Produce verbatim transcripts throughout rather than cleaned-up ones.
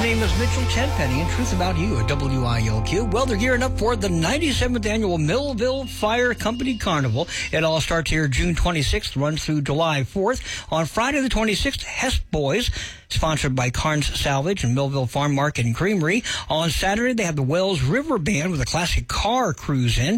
name is Mitchell Tenpenny, and Truth About You at W I L Q. Well, they're gearing up for the ninety-seventh Annual Millville Fire Company Carnival. It all starts here June twenty-sixth, runs through July fourth. On Friday the twenty-sixth, Hess Boys, sponsored by Carnes Salvage and Millville Farm Market and Creamery. On Saturday, they have the Wells River Band with a classic car cruise in.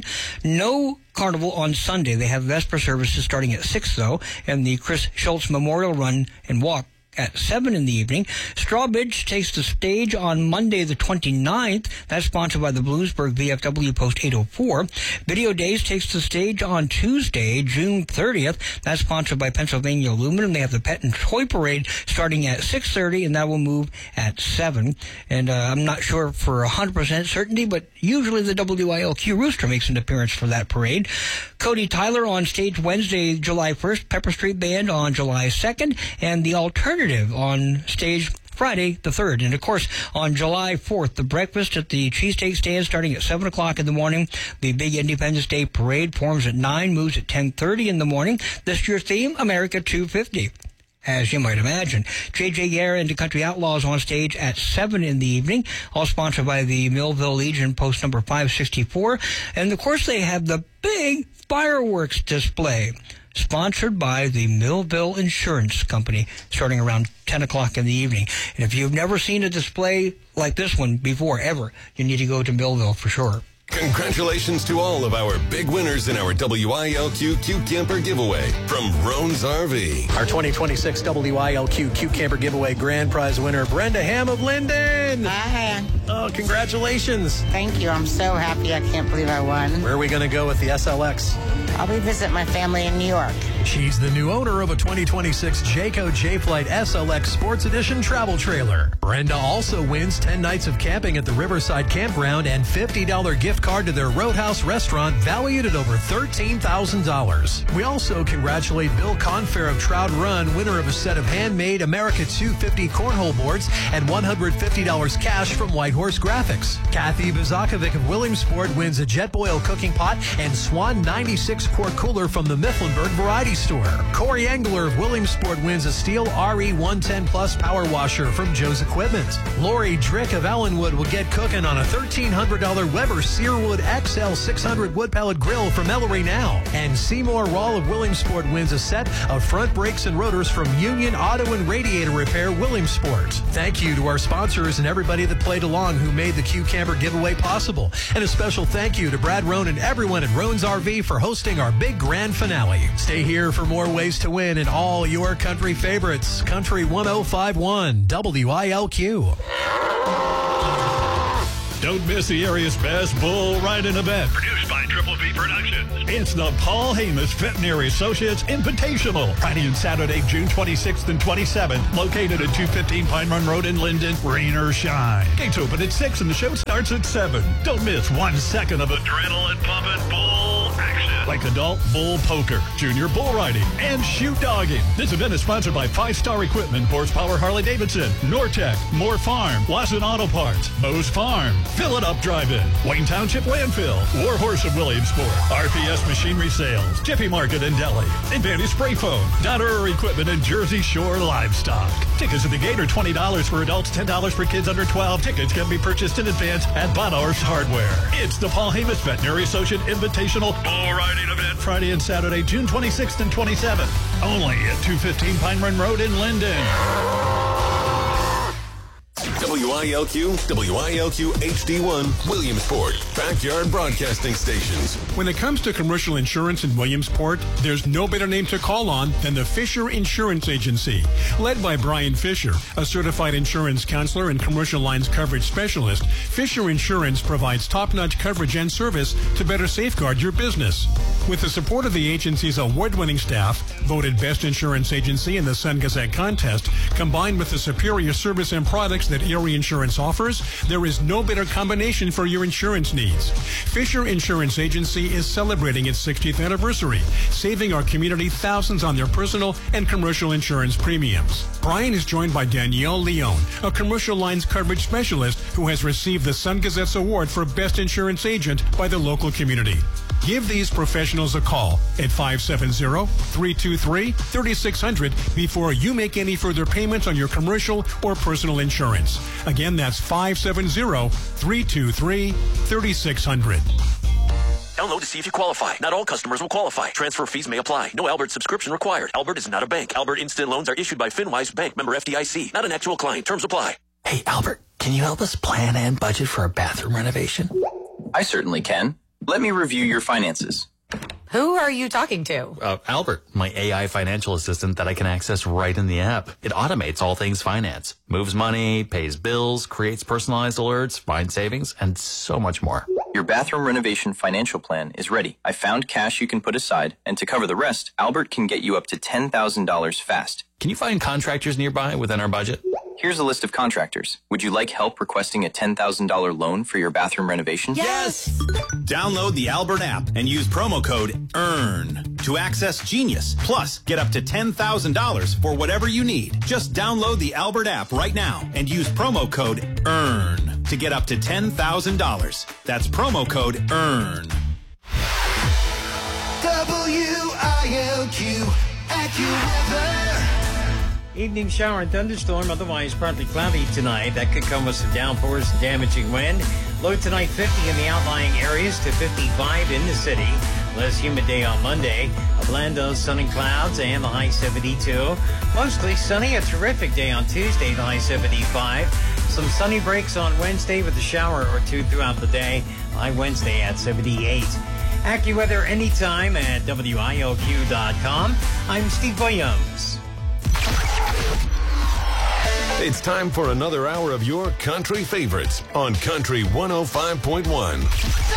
No carnival on Sunday. They have Vesper services starting at six, though, and the Chris Schultz Memorial Run and Walk at seven in the evening. Strawbridge takes the stage on Monday the twenty-ninth. That's sponsored by the Bloomsburg V F W Post eight oh four. Video Days takes the stage on Tuesday, June thirtieth. That's sponsored by Pennsylvania Aluminum. They have the Pet and Toy Parade starting at six thirty, and that will move at seven. And uh, I'm not sure for one hundred percent certainty, but usually the W I L Q Rooster makes an appearance for that parade. Cody Tyler on stage Wednesday, July first. Pepper Street Band on July second. And the Alternative on stage Friday the third. And, of course, on July fourth, the breakfast at the Cheesesteak Stand starting at seven o'clock in the morning. The big Independence Day Parade forms at nine, moves at ten thirty in the morning. This year's theme, America two fifty. As you might imagine. J J. Guerra and the Country Outlaws on stage at seven in the evening, all sponsored by the Millville Legion, post number five sixty-four. And, of course, they have the big fireworks display, sponsored by the Millville Insurance Company, starting around ten o'clock in the evening. And if you've never seen a display like this one before, ever, you need to go to Millville for sure. Congratulations to all of our big winners in our W I L Q Q Camper giveaway from Roan's R V. Our twenty twenty-six W I L Q Q Camper giveaway grand prize winner, Brenda Ham of Linden. Hi. Oh, congratulations. Thank you. I'm so happy. I can't believe I won. Where are we going to go with the S L X? I'll be visit my family in New York. She's the new owner of a twenty twenty-six Jayco J-Flight S L X Sports Edition travel trailer. Brenda also wins ten nights of camping at the Riverside Campground and fifty dollars gift card to their Roadhouse restaurant valued at over thirteen thousand dollars. We also congratulate Bill Confair of Trout Run, winner of a set of handmade America two fifty cornhole boards and one hundred fifty dollars cash from White Horse Graphics. Kathy Bazakovic of Williamsport wins a Jetboil cooking pot and Swan ninety-six quart cooler from the Mifflinburg Variety Store. Corey Engler of Williamsport wins a Steel R E one ten Plus power washer from Joe's Equipment. Lori Drick of Ellenwood will get cooking on a thirteen hundred dollars Weber Searwood X L six hundred wood pellet grill from Ellery Now. And Seymour Rawl of Williamsport wins a set of front brakes and rotors from Union Auto and Radiator Repair Williamsport. Thank you to our sponsors and everybody that played along who made the Q Camper giveaway possible. And a special thank you to Brad Roan and everyone at Roan's R V for hosting our big grand finale. Stay here for more ways to win and all your country favorites. Country one oh five one W I L Q. Don't miss the area's best bull riding event. Produced by Triple V Productions. It's the Paul Hamas Veterinary Associates Invitational. Friday and Saturday, June twenty-sixth and twenty-seventh. Located at two fifteen Pine Run Road in Linden. Rain or shine. Gates open at six and the show starts at seven. Don't miss one second of adrenaline pumping bull action. Like adult bull poker, junior bull riding, and shoot dogging. This event is sponsored by Five Star Equipment, Horsepower Harley Davidson, Nortec, Moore Farm, Lawson Auto Parts, Moe's Farm, Fill It Up Drive-In, Wayne Township Landfill, War Horse of Williamsport, R P S Machinery Sales, Jiffy Market and Deli, Advantage Spray Foam, Dotterer Equipment, and Jersey Shore Livestock. Tickets at the gate are twenty dollars for adults, ten dollars for kids under twelve. Tickets can be purchased in advance at Bonar's Hardware. It's the Paul Hamas Veterinary Associate Invitational Bull Riding Event, Friday and Saturday, June twenty-sixth and twenty-seventh. Only at two fifteen Pine Run Road in Linden. W I L Q, W I L Q H D one, Williamsport, backyard broadcasting stations. When it comes to commercial insurance in Williamsport, there's no better name to call on than the Fisher Insurance Agency. Led by Brian Fisher, a certified insurance counselor and commercial lines coverage specialist, Fisher Insurance provides top-notch coverage and service to better safeguard your business. With the support of the agency's award-winning staff, voted Best Insurance Agency in the Sun Gazette contest, combined with the superior service and products that Erie Insurance offers, there is no better combination for your insurance needs. Fisher Insurance Agency is celebrating its sixtieth anniversary, saving our community thousands on their personal and commercial insurance premiums. Brian is joined by Danielle Leone, a commercial lines coverage specialist who has received the Sun Gazette's award for Best Insurance Agent by the local community. Give these professionals a call at five seven zero, three two three, three six zero zero before you make any further payments on your commercial or personal insurance. Again, that's five seven zero, three two three, three six zero zero. Download to see if you qualify. Not all customers will qualify. Transfer fees may apply. No Albert subscription required. Albert is not a bank. Albert Instant Loans are issued by FinWise Bank, member F D I C. Not an actual client. Terms apply. Hey, Albert, can you help us plan and budget for a bathroom renovation? I certainly can. Let me review your finances. Who are you talking to? Uh, Albert, my A I financial assistant that I can access right in the app. It automates all things finance, moves money, pays bills, creates personalized alerts, finds savings, and so much more. Your bathroom renovation financial plan is ready. I found cash you can put aside, and to cover the rest, Albert can get you up to ten thousand dollars fast. Can you find contractors nearby within our budget? Here's a list of contractors. Would you like help requesting a ten thousand dollars loan for your bathroom renovation? Yes! Download the Albert app and use promo code EARN to access Genius. Plus, get up to ten thousand dollars for whatever you need. Just download the Albert app right now and use promo code EARN to get up to ten thousand dollars. That's promo code EARN. W I L Q AccuWeather. Evening shower and thunderstorm, otherwise partly cloudy tonight. That could come with some downpours and damaging wind. Low tonight fifty in the outlying areas to fifty-five in the city. Less humid day on Monday. A blend of sun and clouds and the high seventy-two. Mostly sunny, a terrific day on Tuesday, the high seventy-five. Some sunny breaks on Wednesday with a shower or two throughout the day. High Wednesday at seventy-eight. AccuWeather anytime at W I L Q dot com. I'm Steve Williams. It's time for another hour of your country favorites on Country one oh five point one.